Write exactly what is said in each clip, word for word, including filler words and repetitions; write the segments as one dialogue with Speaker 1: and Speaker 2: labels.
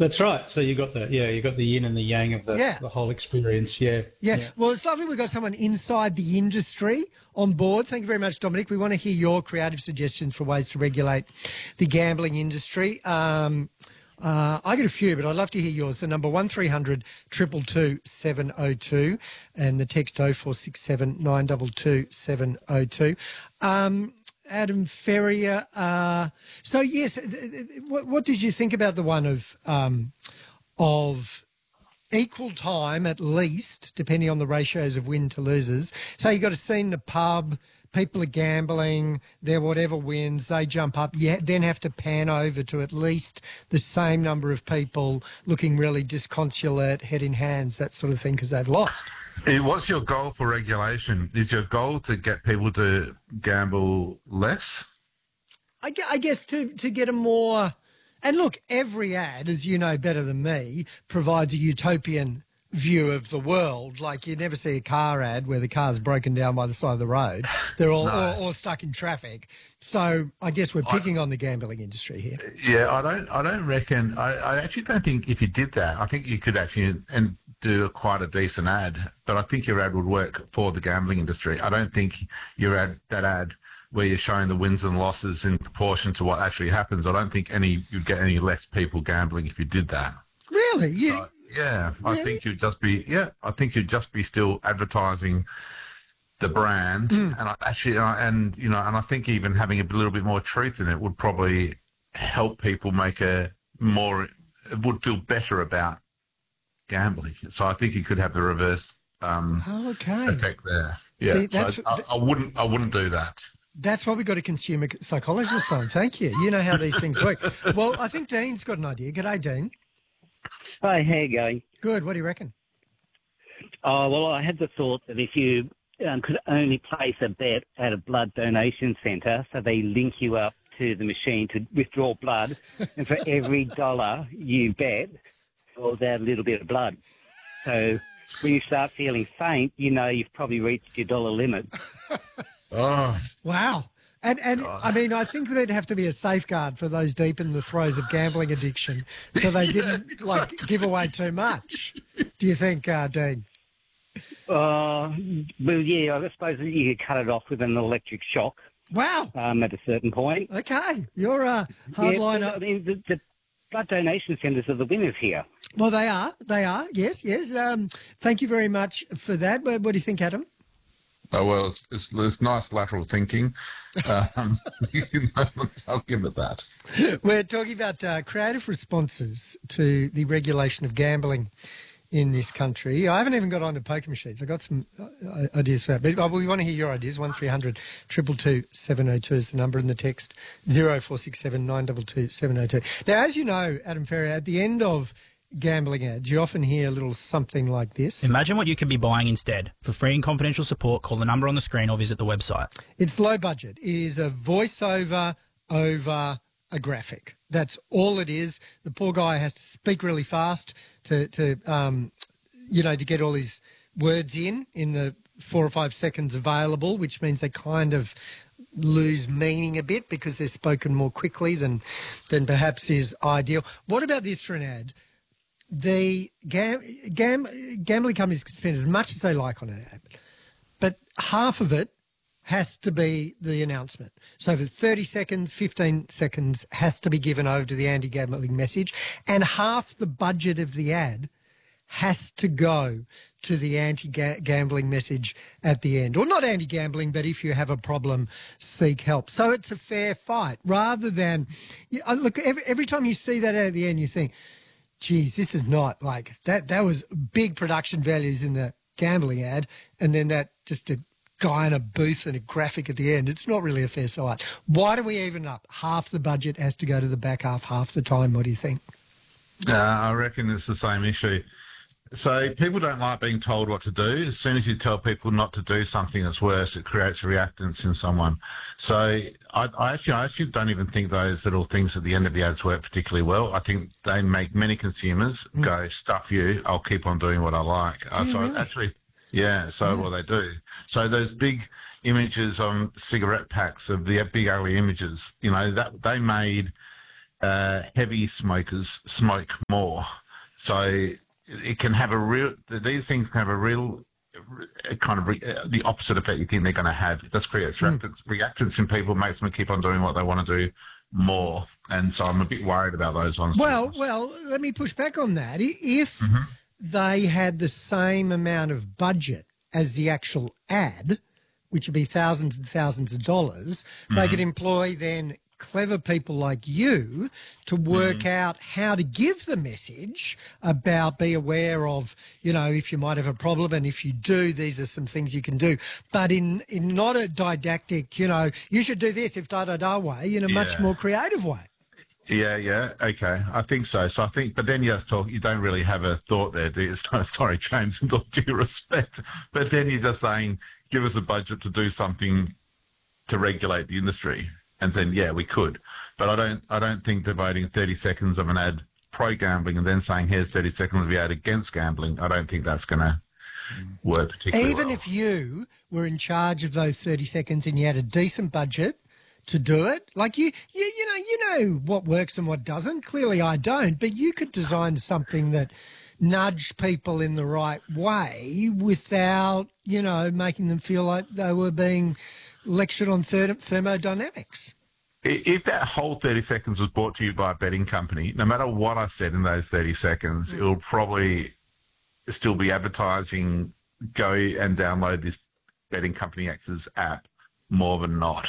Speaker 1: That's right. So you got the yeah, you got the yin and the yang of the,
Speaker 2: Yeah.
Speaker 1: the whole experience. Yeah.
Speaker 2: Yeah.
Speaker 1: yeah.
Speaker 2: Well, it's lovely we've got someone inside the industry on board. Thank you very much, Dominic. We want to hear your creative suggestions for ways to regulate the gambling industry. Um, uh, I got a few, but I'd love to hear yours. The number one three hundred two two two seven oh two and the text oh four six seven nine two two seven oh two. Um, Adam Ferrier. Uh, so, yes, th- th- what, what did you think about the one of um, of equal time at least, depending on the ratios of win to losers? So you got a scene in the pub, people are gambling, they're whatever wins, they jump up. You then have to pan over to at least the same number of people looking really disconsolate, head in hands, that sort of thing, because they've lost.
Speaker 3: Eh, What's your goal for regulation? Is your goal to get people to gamble less?
Speaker 2: I, gue- I guess to, to get a more... And look, every ad, as you know better than me, provides a utopian view of the world. Like, you never see a car ad where the car's broken down by the side of the road. They're all,
Speaker 3: No.
Speaker 2: all, all stuck in traffic. So I guess we're picking on the gambling industry here.
Speaker 3: Yeah, I don't. I don't reckon. I, I actually don't think if you did that, I think you could actually and do a, quite a decent ad. But I think your ad would work for the gambling industry. I don't think your ad that ad where you're showing the wins and losses in proportion to what actually happens. I don't think any you'd get any less people gambling if you did that.
Speaker 2: Really? You,
Speaker 3: So, yeah, I
Speaker 2: Really?
Speaker 3: think you'd just be. Yeah, I think you'd just be still advertising the brand, and I actually, and, I- and you know, and I think even having a little bit more truth in it would probably help people make a more, would feel better about gambling. So I think you could have the reverse um,
Speaker 2: okay.
Speaker 3: effect there. Yeah,
Speaker 2: See, that's-
Speaker 3: so I, I wouldn't, I wouldn't do that.
Speaker 2: That's why we got a consumer psychologist on. Thank you. You know how these things work. Well, I think Dean's got an idea. G'day, Dean.
Speaker 4: Hi, how you going?
Speaker 2: Good. What do you reckon?
Speaker 4: Oh, well, I had the thought that if you um, could only place a bet at a blood donation centre, so they link you up to the machine to withdraw blood, and for every dollar you bet, falls out a little bit of blood. So when you start feeling faint, you know you've probably reached your dollar limit.
Speaker 3: Oh,
Speaker 2: Wow. And, and I mean, I think there'd have to be a safeguard for those deep in the throes of gambling addiction so they didn't, like, give away too much. Do you think, uh, Dean?
Speaker 4: Uh, well, yeah, I suppose you could cut it off with an electric shock
Speaker 2: Wow.
Speaker 4: um, at a certain point.
Speaker 2: Okay. You're a
Speaker 4: Yeah,
Speaker 2: hardliner.
Speaker 4: but, I mean, the, the blood donation centres are the winners here.
Speaker 2: Well, they are. They are. Yes, yes. Um, thank you very much for that. What, what do you think, Adam?
Speaker 3: oh well, it's, it's, it's nice lateral thinking. Um, I'll give it that.
Speaker 2: We're talking about uh, creative responses to the regulation of gambling in this country. I haven't even got on to poker machines. I've got some uh, ideas for that. But uh, we want to hear your ideas. one three hundred two two two seven oh two is the number, and the text zero four six seven nine two two seven oh two. Now, as you know, Adam Ferrier, at the end of gambling ads, you often hear a little something like this.
Speaker 5: Imagine what you could be buying instead. For free and confidential support, call the number on the screen or visit the website.
Speaker 2: It's low budget. It is a voiceover over a graphic. That's all it is. The poor guy has to speak really fast to, to um, you know, to get all his words in in the four or five seconds available, which means they kind of lose meaning a bit because they're spoken more quickly than than perhaps is ideal. What about this for an ad? The gam, gam, gambling companies can spend as much as they like on an ad, but half of it has to be the announcement. So for thirty seconds, fifteen seconds has to be given over to the anti-gambling message, and half the budget of the ad has to go to the anti-gambling message at the end. Or not anti-gambling, but if you have a problem, seek help. So it's a fair fight rather than... You, uh, look, every, every time you see that at the end, you think, geez, this is not like... That, that was big production values in the gambling ad, and then that just a guy in a booth and a graphic at the end. It's not really a fair fight. Why do we even up? Half the budget has to go to the back half, half the time. What do you think?
Speaker 3: Uh, I reckon it's the same issue. So people don't like being told what to do. As soon as you tell people not to do something that's worse, it creates a reactance in someone. So I, I, actually, I actually don't even think those little things at the end of the ads work particularly well. I think they make many consumers mm. go, stuff you, I'll keep on doing what I like. Uh, so
Speaker 2: really?
Speaker 3: actually, yeah, so yeah. Well, they do. So those big images on cigarette packs of the big ugly images, you know, that they made uh, heavy smokers smoke more. So it can have a real, these things can have a real kind of re, uh, the opposite effect you think they're going to have. It just creates mm. reactance, reactance in people, makes them keep on doing what they want to do more. And so I'm a bit worried about those ones.
Speaker 2: Well, well, let me push back on that. If mm-hmm. they had the same amount of budget as the actual ad, which would be thousands and thousands of dollars, mm-hmm. they could employ then clever people like you to work mm-hmm. out how to give the message about be aware of, you know, if you might have a problem, and if you do, these are some things you can do. But in, in not a didactic, you know, you should do this if da-da-da way, in a yeah. much more creative way.
Speaker 3: Yeah, yeah, okay, I think so. So I think, but then you have to talk, you don't really have a thought there, do you? Sorry, James, with all due respect. But then you're just saying, give us a budget to do something to regulate the industry. And then, yeah, we could. But I don't I don't think devoting thirty seconds of an ad pro-gambling and then saying, here's thirty seconds of the ad against gambling, I don't think that's going to work particularly
Speaker 2: Even
Speaker 3: well.
Speaker 2: if you were in charge of those thirty seconds and you had a decent budget to do it, like you, you, you know, you know what works and what doesn't. Clearly I don't, but you could design something that nudged people in the right way without, you know, making them feel like they were being lectured on therm- thermodynamics.
Speaker 3: If that whole thirty seconds was brought to you by a betting company, no matter what I said in those thirty seconds, mm. it'll probably still be advertising, go and download this betting company X's app more than not.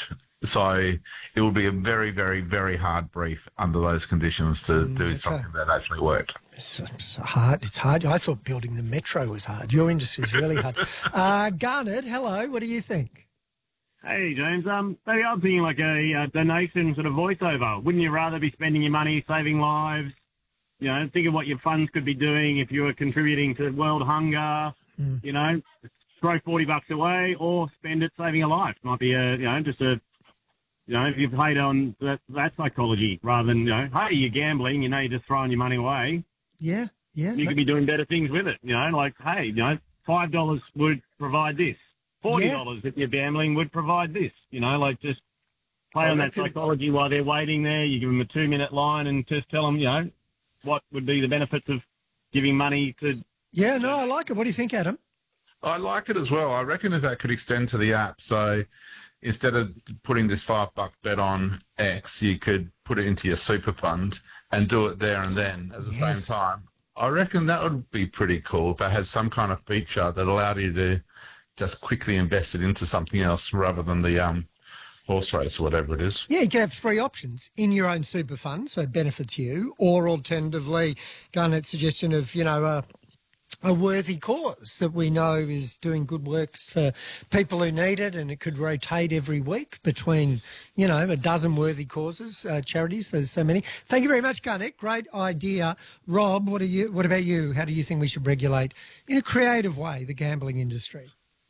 Speaker 3: So it will be a very, very, very hard brief under those conditions to mm, do okay. something that actually worked.
Speaker 2: It's, it's hard. It's hard. I thought building the metro was hard. Your industry is really hard. uh, Garnet, hello. What do you think?
Speaker 6: Hey, James. Um, maybe I'm thinking like a, a donation sort of voiceover. Wouldn't you rather be spending your money saving lives? You know, think of what your funds could be doing if you were contributing to world hunger. Mm. You know, throw forty bucks away or spend it saving a life. Might be a, you know, just a, you know, if you played on that, that psychology rather than, you know, hey, you're gambling, you know, you're just throwing your money away.
Speaker 2: Yeah, yeah.
Speaker 6: You could be doing better things with it. You know, like, hey, you know, five dollars would provide this. forty dollars yeah. if you're gambling would provide this, you know, like just play oh, on that psychology while they're waiting there. You give them a two-minute line and just tell them, you know, what would be the benefits of giving money to...
Speaker 2: Yeah, no, I like it. What do you think, Adam?
Speaker 3: I like it as well. I reckon if that could extend to the app, so instead of putting this five-buck bet on X, you could put it into your super fund and do it there and then at the yes. same time. I reckon that would be pretty cool if it had some kind of feature that allowed you to just quickly invest it into something else rather than the um, horse race or whatever it is.
Speaker 2: Yeah, you can have three options in your own super fund, so it benefits you, or alternatively, Garnet's suggestion of, you know, a, a worthy cause that we know is doing good works for people who need it, and it could rotate every week between, you know, a dozen worthy causes, uh, charities. There's so many. Thank you very much, Garnet. Great idea. Rob, what are you? What about you? How do you think we should regulate, in a creative way, the gambling industry?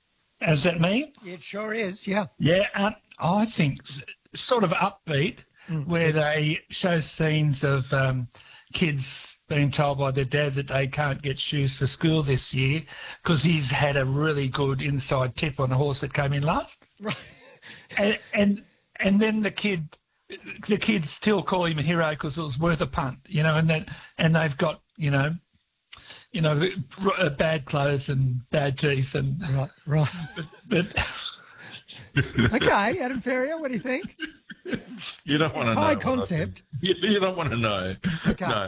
Speaker 7: Is that me?
Speaker 2: It sure is, yeah.
Speaker 7: Yeah, uh, I think sort of upbeat, mm. where they show scenes of um, kids being told by their dad that they can't get shoes for school this year because he's had a really good inside tip on the horse that came in last.
Speaker 2: Right.
Speaker 7: and, and and then the kid, the kids still call him a hero because it was worth a punt, you know, and then and they've got, you know, you know, bad clothes and bad teeth and
Speaker 2: right, right.
Speaker 7: But, but
Speaker 2: okay, Adam Ferrier, what do you think?
Speaker 3: You don't want
Speaker 2: it's
Speaker 3: to know.
Speaker 2: High concept.
Speaker 3: You, you don't want to know.
Speaker 2: Okay.
Speaker 3: No.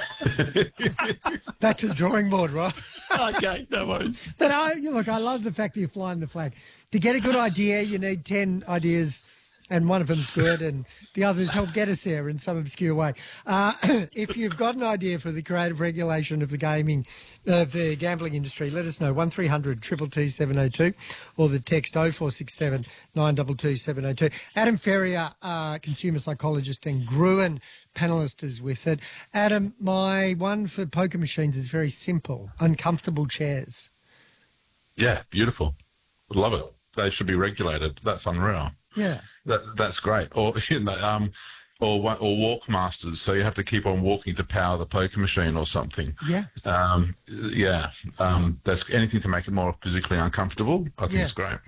Speaker 2: Back to the drawing board, Rob.
Speaker 7: Okay, no worries.
Speaker 2: But I, look, I love the fact that you're flying the flag. To get a good idea, you need ten ideas. And one of them's good, and the others help get us there in some obscure way. Uh, if you've got an idea for the creative regulation of the gaming, of the gambling industry, let us know. one three hundred T T T seven oh two or the text oh four six seven nine two two seven oh two. Adam Ferrier, uh, consumer psychologist and Gruen panellist, is with it. Adam, my one for poker machines is very simple: uncomfortable chairs.
Speaker 3: Yeah, beautiful. Would love it. They should be regulated. That's unreal.
Speaker 2: Yeah,
Speaker 3: that that's great. Or you know, um, or or walk masters, so you have to keep on walking to power the poker machine or something.
Speaker 2: Yeah,
Speaker 3: um, yeah. Um, that's anything to make it more physically uncomfortable. I think
Speaker 2: yeah.
Speaker 3: it's great.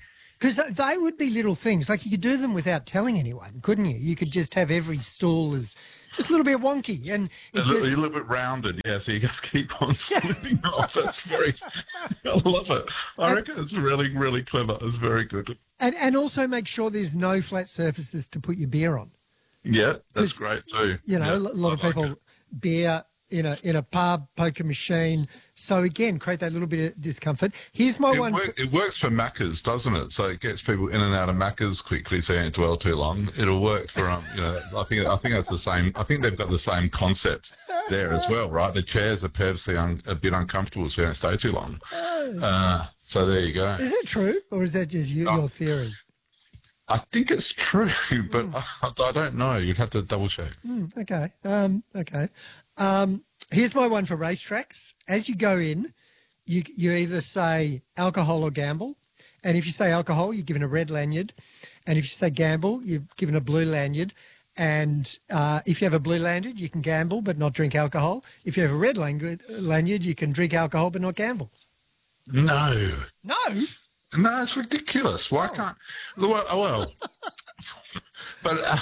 Speaker 2: Because they would be little things. Like you could do them without telling anyone, couldn't you? You could just have every stool as just a little bit wonky. And it
Speaker 3: a,
Speaker 2: just...
Speaker 3: little, a little bit rounded, yeah, so you just keep on slipping off. That's very, I love it. I
Speaker 2: and,
Speaker 3: reckon it's really, really clever. It's very good.
Speaker 2: And, and also make sure there's no flat surfaces to put your beer on.
Speaker 3: Yeah, that's great too.
Speaker 2: You know,
Speaker 3: yeah,
Speaker 2: a lot
Speaker 3: I
Speaker 2: of
Speaker 3: like
Speaker 2: people,
Speaker 3: it.
Speaker 2: beer in a in a pub, poker machine. So again, create that little bit of discomfort. Here's my
Speaker 3: It,
Speaker 2: one.
Speaker 3: work,
Speaker 2: For,
Speaker 3: it works for Maccas, doesn't it? So it gets people in and out of Maccas quickly, so you don't dwell too long. It'll work for, um, you know, I think I think that's the same. I think they've got the same concept there as well, right? The chairs are purposely un, a bit uncomfortable, so you don't stay too long. Uh, so there you go.
Speaker 2: Is that true, or is that just you,
Speaker 3: Oh.
Speaker 2: your theory?
Speaker 3: I think it's true, but I, I don't know. You'd have to double check.
Speaker 2: Mm, okay. Um, okay. Um, here's my one for racetracks. As you go in, you you either say alcohol or gamble. And if you say alcohol, you're given a red lanyard. And if you say gamble, you're given a blue lanyard. And uh, if you have a blue lanyard, you can gamble but not drink alcohol. If you have a red lanyard, lanyard you can drink alcohol but not gamble.
Speaker 3: No.
Speaker 2: No?
Speaker 3: No, it's ridiculous. Why
Speaker 2: Oh.
Speaker 3: can't... Well, well but... Uh,